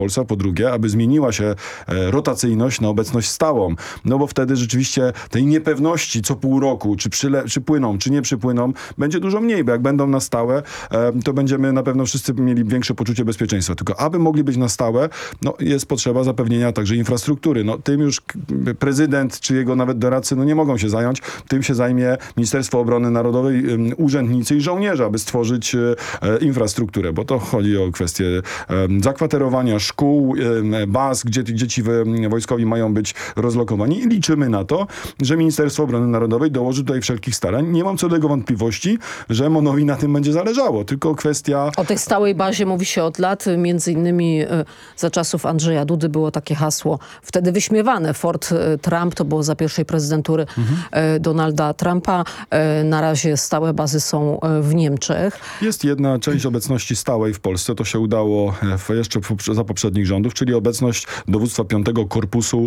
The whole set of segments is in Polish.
Polsce, po drugie, aby zmieniła się rotacyjność na obecność stałą. No bo wtedy rzeczywiście tej niepewności co pół roku, czy przypłyną, czy nie przypłyną, będzie dużo mniej, bo jak będą na stałe, to będziemy na pewno wszyscy mieli większe poczucie bezpieczeństwa. Tylko aby mogli być na stałe, no jest potrzeba zapewnienia także infrastruktury. No tym już prezydent, czy jego nawet doradcy, no nie mogą się zająć. Tym się zajmie Ministerstwo Obrony Narodowej, urzędnicy i żołnierze, aby stworzyć infrastrukturę, bo to chodzi o kwestie zakwaterowania szkół, baz, gdzie dzieci wojskowi mają być rozlokowani i liczymy na to, że Ministerstwo Obrony Narodowej dołoży tutaj wszelkich starań. Nie mam co do tego wątpliwości, że MON-owi na tym będzie zależało, tylko kwestia... O tej stałej bazie mówi się od lat, między innymi za czasów Andrzeja Dudy było takie hasło, wtedy wyśmiewane, Fort Trump, to było za pierwszej prezydentury Donalda Trumpa. Na razie stałe bazy są w Niemczech. Jest jedna część obecności stałej w Polsce, to się udało jeszcze za poprzednich rządów, czyli obecność dowództwa 5 Korpusu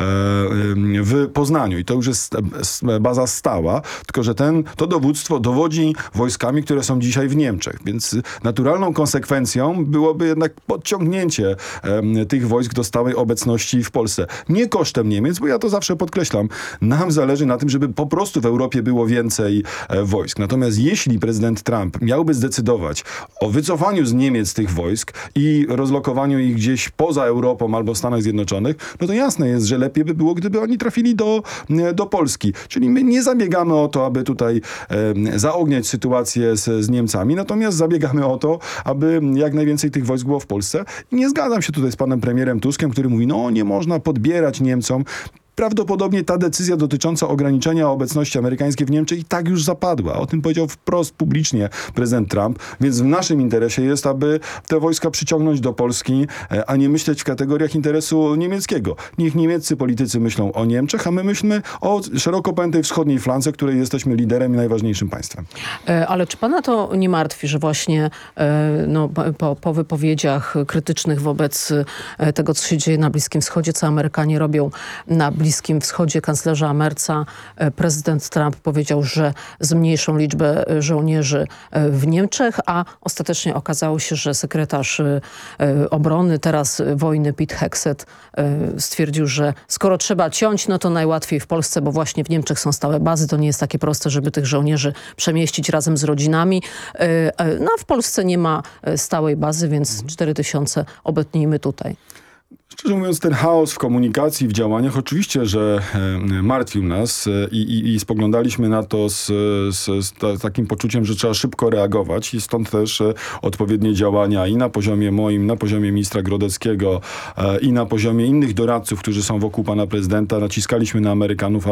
w Poznaniu. I to już jest baza stała, tylko że to dowództwo dowodzi wojskami, które są dzisiaj w Niemczech. Więc naturalną konsekwencją byłoby jednak podciągnięcie tych wojsk do stałej obecności w Polsce. Nie kosztem Niemiec, bo ja to zawsze podkreślam. Nam zależy na tym, żeby po prostu w Europie było więcej wojsk. Natomiast jeśli prezydent Trump miałby zdecydować o wycofaniu z Niemiec tych wojsk i rozlokowaniu ich gdzieś poza Europą albo w Stanach Zjednoczonych, no to jasne jest, że lepiej by było, gdyby oni trafili do Polski. Czyli my nie zabiegamy o to, aby tutaj zaogniać sytuację z Niemcami, natomiast zabiegamy o to, aby jak najwięcej tych wojsk było w Polsce. I nie zgadzam się tutaj z panem premierem Tuskiem, który mówi, no nie można podbierać Niemcom. Prawdopodobnie ta decyzja dotycząca ograniczenia obecności amerykańskiej w Niemczech i tak już zapadła. O tym powiedział wprost publicznie prezydent Trump, więc w naszym interesie jest, aby te wojska przyciągnąć do Polski, a nie myśleć w kategoriach interesu niemieckiego. Niech niemieccy politycy myślą o Niemczech, a my myślmy o szeroko pojętej wschodniej flance, której jesteśmy liderem i najważniejszym państwem. Ale czy pana to nie martwi, że właśnie po wypowiedziach krytycznych wobec tego, co się dzieje na Bliskim Wschodzie, co Amerykanie robią na Bliskim Wschodzie, kanclerza Merza, prezydent Trump powiedział, że zmniejszą liczbę żołnierzy w Niemczech, a ostatecznie okazało się, że sekretarz obrony teraz wojny Pete Hegseth stwierdził, że skoro trzeba ciąć, no to najłatwiej w Polsce, bo właśnie w Niemczech są stałe bazy. To nie jest takie proste, żeby tych żołnierzy przemieścić razem z rodzinami. No a w Polsce nie ma stałej bazy, więc 4000 obetnijmy tutaj. Szczerze mówiąc, ten chaos w komunikacji, w działaniach oczywiście, że martwił nas i spoglądaliśmy na to z takim poczuciem, że trzeba szybko reagować i stąd też odpowiednie działania i na poziomie moim, na poziomie ministra Grodeckiego i na poziomie innych doradców, którzy są wokół pana prezydenta. Naciskaliśmy na Amerykanów,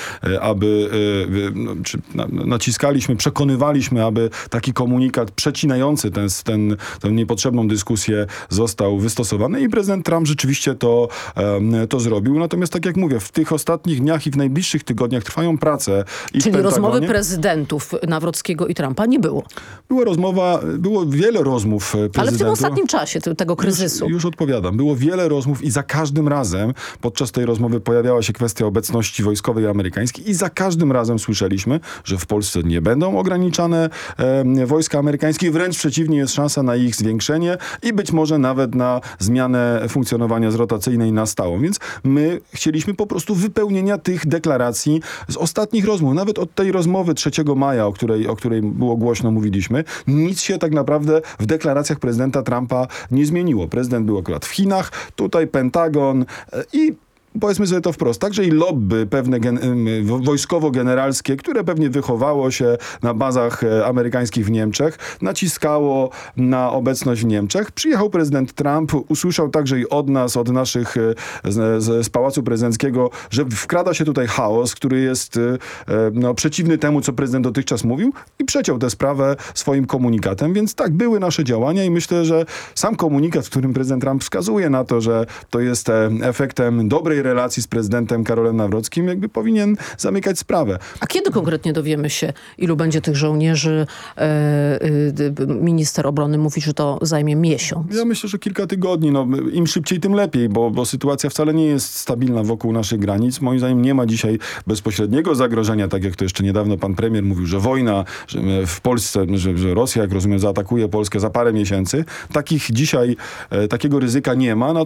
naciskaliśmy, przekonywaliśmy, aby taki komunikat przecinający tę niepotrzebną dyskusję został wystosowany i prezydent Trump rzeczywiście to zrobił. Natomiast tak jak mówię, w tych ostatnich dniach i w najbliższych tygodniach trwają prace. Czyli rozmowy prezydentów Nawrockiego i Trumpa nie było? Było wiele rozmów prezydentów. Ale w tym ostatnim czasie tego kryzysu. Już odpowiadam. Było wiele rozmów i za każdym razem podczas tej rozmowy pojawiała się kwestia obecności wojskowej amerykańskiej i za każdym razem słyszeliśmy, że w Polsce nie będą ograniczane wojska amerykańskie. Wręcz przeciwnie, jest szansa na ich zwiększenie i być może nawet na zmianę funkcjonowania z rotacyjnej na stałą. Więc my chcieliśmy po prostu wypełnienia tych deklaracji z ostatnich rozmów. Nawet od tej rozmowy 3 maja, o której było głośno mówiliśmy, nic się tak naprawdę w deklaracjach prezydenta Trumpa nie zmieniło. Prezydent był akurat w Chinach, tutaj Pentagon i powiedzmy sobie to wprost, także i lobby pewne wojskowo-generalskie, które pewnie wychowało się na bazach amerykańskich w Niemczech, naciskało na obecność w Niemczech. Przyjechał prezydent Trump, usłyszał także i od nas, od naszych z Pałacu Prezydenckiego, że wkrada się tutaj chaos, który jest przeciwny temu, co prezydent dotychczas mówił i przeciął tę sprawę swoim komunikatem. Więc tak, były nasze działania i myślę, że sam komunikat, w którym prezydent Trump wskazuje na to, że to jest efektem dobrej relacji z prezydentem Karolem Nawrockim jakby powinien zamykać sprawę. A kiedy konkretnie dowiemy się, ilu będzie tych żołnierzy? Minister obrony mówi, że to zajmie miesiąc. Ja myślę, że kilka tygodni. No, im szybciej, tym lepiej, bo sytuacja wcale nie jest stabilna wokół naszych granic. Moim zdaniem nie ma dzisiaj bezpośredniego zagrożenia, tak jak to jeszcze niedawno pan premier mówił, że wojna że w Polsce, że Rosja, jak rozumiem, zaatakuje Polskę za parę miesięcy. Takiego ryzyka nie ma.